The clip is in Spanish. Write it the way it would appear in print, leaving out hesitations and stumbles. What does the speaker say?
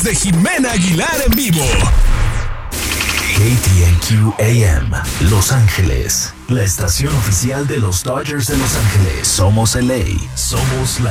podcast de Jimena Aguilar en vivo. KTNQ AM, Los Ángeles, la estación oficial de los Dodgers de Los Ángeles. Somos LA, somos la